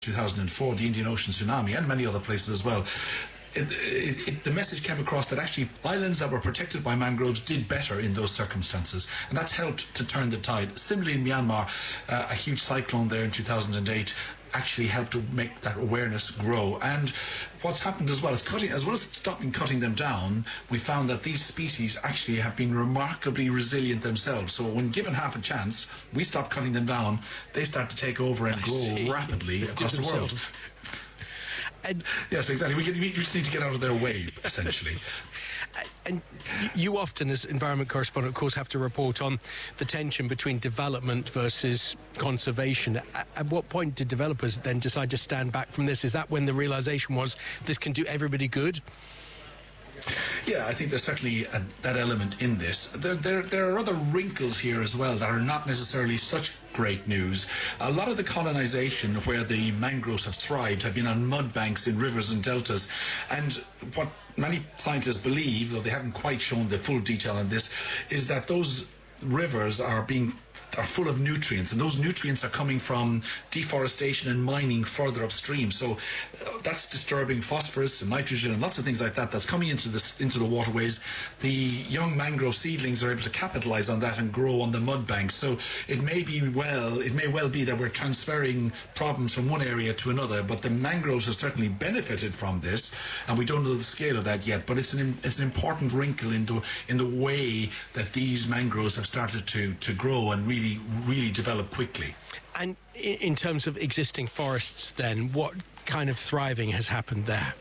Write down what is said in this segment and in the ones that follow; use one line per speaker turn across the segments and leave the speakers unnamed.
2004, the Indian Ocean tsunami, and many other places as well. The message came across that actually islands that were protected by mangroves did better in those circumstances, and that's helped to turn the tide. Similarly in Myanmar, a huge cyclone there in 2008 actually helped to make that awareness grow. And what's happened as well as stopping cutting them down, we found that these species actually have been remarkably resilient themselves. So when given half a chance, we stop cutting them down, they start to take over and grow rapidly across the world.
And
yes, exactly. We just need to get out of their way, essentially.
And you often, as environment correspondent, of course, have to report on the tension between development versus conservation. At what point did developers then decide to stand back from this? Is that when the realization was this can do everybody good?
Yeah, I think there's certainly that element in this. There are other wrinkles here as well that are not necessarily such great news. A lot of the colonization where the mangroves have thrived have been on mud banks in rivers and deltas. And what many scientists believe, though they haven't quite shown the full detail on this, is that those rivers are full of nutrients, and those nutrients are coming from deforestation and mining further upstream. So that's disturbing phosphorus and nitrogen and lots of things like that that's coming into the waterways. The young mangrove seedlings are able to capitalize on that and grow on the mud banks. So it may well be that we're transferring problems from one area to another, but the mangroves have certainly benefited from this, and we don't know the scale of that yet. But it's an important wrinkle in the way that these mangroves have started to grow and really develop quickly.
And in terms of existing forests then, what kind of thriving has happened there?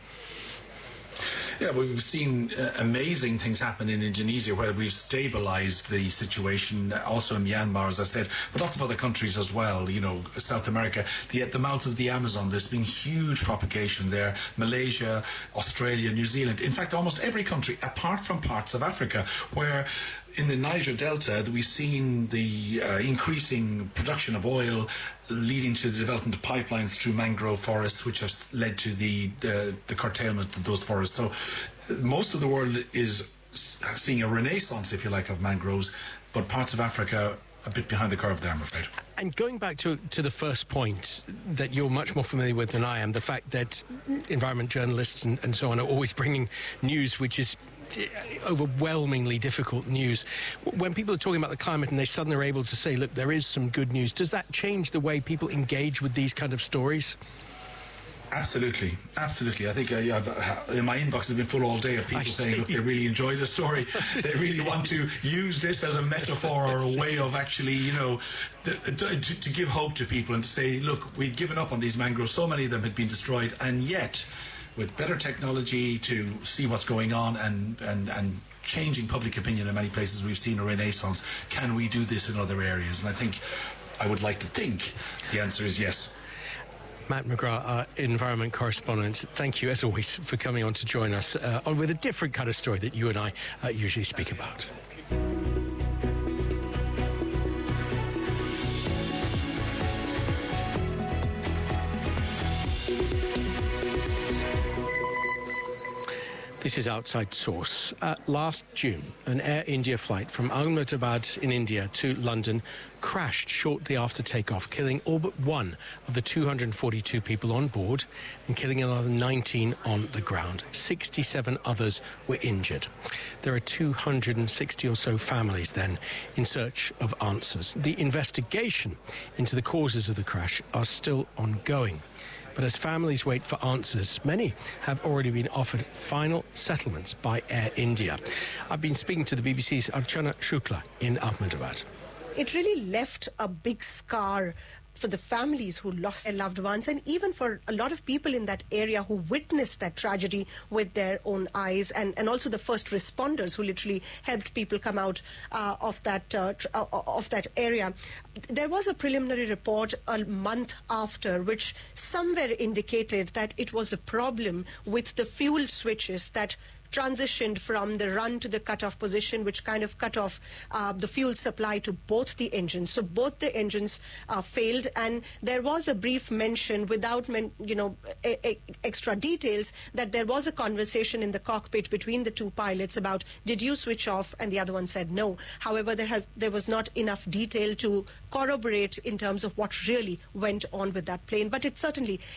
Yeah, we've seen amazing things happen in Indonesia where we've stabilized the situation, also in Myanmar, as I said, but lots of other countries as well. You know, South America, the mouth of the Amazon, there's been huge propagation there. Malaysia, Australia, New Zealand, in fact, almost every country, apart from parts of Africa, where in the Niger Delta, we've seen the increasing production of oil leading to the development of pipelines through mangrove forests, which have led to the curtailment of those forests. So most of the world is seeing a renaissance, if you like, of mangroves, but parts of Africa a bit behind the curve there, I'm afraid.
And going back to the first point that you're much more familiar with than I am, the fact that environment journalists and so on are always bringing news which is overwhelmingly difficult news. When people are talking about the climate and they suddenly are able to say, look, there is some good news, does that change the way people engage with these kind of stories?
Absolutely. I think my inbox has been full all day of people saying, look, they really enjoy the story. They really want to use this as a metaphor or a way of actually, you know, to give hope to people and to say, look, we've given up on these mangroves. So many of them had been destroyed, and yet with better technology to see what's going on and changing public opinion in many places, we've seen a renaissance. Can we do this in other areas? And I would like to think the answer is yes.
Matt McGrath, our environment correspondent, thank you as always for coming on to join us with a different kind of story that you and I usually speak about. This is Outside Source. Last June, an Air India flight from Ahmedabad in India to London crashed shortly after takeoff, killing all but one of the 242 people on board and killing another 19 on the ground. 67 others were injured. There are 260 or so families then in search of answers. The investigation into the causes of the crash are still ongoing. But as families wait for answers, many have already been offered final settlements by Air India. I've been speaking to the BBC's Archana Shukla in Ahmedabad.
It really left a big scar for the families who lost their loved ones, and even for a lot of people in that area who witnessed that tragedy with their own eyes, and also the first responders who literally helped people come out of that area. There was a preliminary report a month after which somewhere indicated that it was a problem with the fuel switches that transitioned from the run to the cut-off position, which kind of cut off the fuel supply to both the engines. So both the engines failed, and there was a brief mention, without extra details, that there was a conversation in the cockpit between the two pilots about, did you switch off? And the other one said no. However, there was not enough detail to corroborate in terms of what really went on with that plane. But it certainly